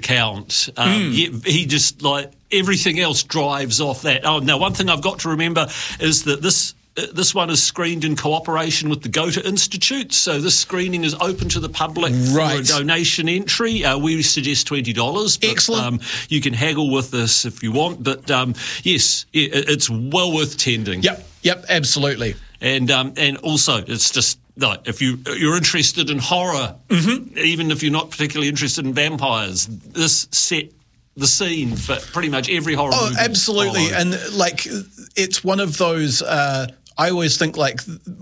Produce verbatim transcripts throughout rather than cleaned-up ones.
account. Um, mm. he, he just, like, everything else drives off that. Oh, now, one thing I've got to remember is that this... This one is screened in cooperation with the Goethe Institute, so this screening is open to the public right. for a donation entry. Uh, we suggest twenty dollars. But, Excellent. Um, you can haggle with this if you want, but um, yes, it, it's well worth tending. Yep, yep, absolutely. And um, and also, it's just... Like, if you, you're interested in horror, mm-hmm. even if you're not particularly interested in vampires, this set the scene for pretty much every horror oh, movie. Oh, absolutely. And, like, it's one of those... Uh, I always think, like,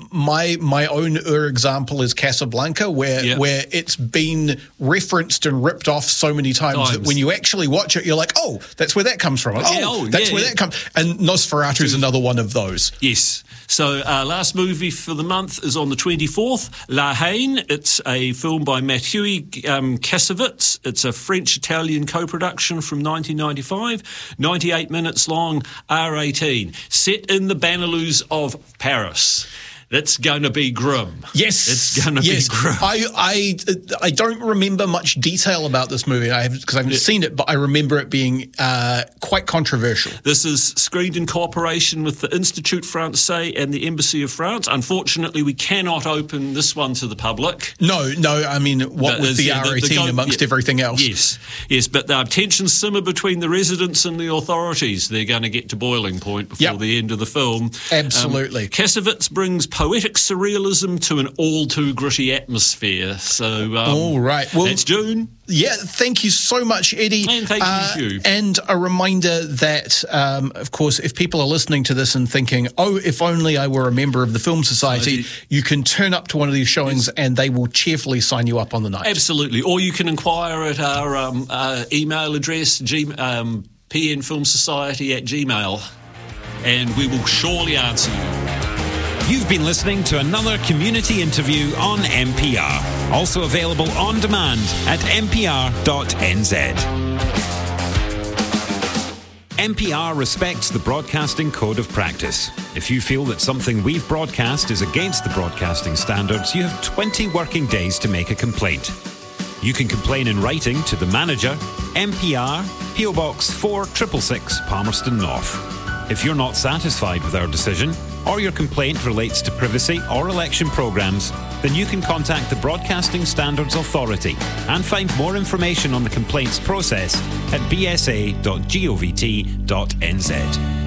my my own Ur example is Casablanca, where yep. where it's been referenced and ripped off so many times, times that when you actually watch it, you're like, oh, that's where that comes from. Oh, yeah, oh that's yeah, where yeah. that comes. And Nosferatu is another one of those. Yes. So uh, last movie for the month is on the twenty-fourth, La Haine. It's a film by Mathieu um, Kassovitz. It's a French-Italian co-production from nineteen ninety-five, ninety-eight minutes long, R eighteen, set in the Benelux of Paris. That's going to be grim. Yes, it's going to yes. be grim. I, I, I don't remember much detail about this movie I because I haven't yeah. seen it, but I remember it being uh, quite controversial. This is screened in cooperation with the Institut Français and the Embassy of France. Unfortunately, we cannot open this one to the public. No, no. I mean, what but with the yeah, R eighteen the, the go, amongst yeah, everything else? Yes, yes. But the tensions simmer between the residents and the authorities. They're going to get to boiling point before yep. the end of the film. Absolutely. Um, Kassovitz brings poetic surrealism to an all-too-gritty atmosphere. So, um, all right. Well, that's June. Yeah, thank you so much, Eddie. And thank uh, you. And a reminder that, um, of course, if people are listening to this and thinking, oh, if only I were a member of the Film Society, Society. you can turn up to one of these showings yes. and they will cheerfully sign you up on the night. Absolutely. Or you can inquire at our um, uh, email address, G- um, pnfilmsociety at gmail, and we will surely answer you. You've been listening to another community interview on N P R. Also available on demand at n p r dot n z. N P R respects the Broadcasting Code of Practice. If you feel that something we've broadcast is against the broadcasting standards, you have twenty working days to make a complaint. You can complain in writing to the manager, N P R, P O Box four six six six, Palmerston North. If you're not satisfied with our decision, or your complaint relates to privacy or election programmes, then you can contact the Broadcasting Standards Authority and find more information on the complaints process at b s a dot govt dot n z.